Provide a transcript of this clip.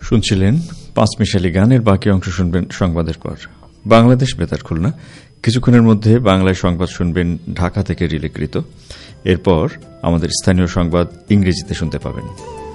শুনছিলেন পাঁচমিশালি গানের বাকি অংশ শুনবেন সংবাদের পর। বাংলাদেশ বেতার খুলনা। কিছুক্ষণের মধ্যে বাংলায় সংবাদ শুনবেন ঢাকা থেকে রিলেকৃত। এরপর আমাদের স্থানীয় সংবাদ ইংরেজিতে শুনতে পাবেন।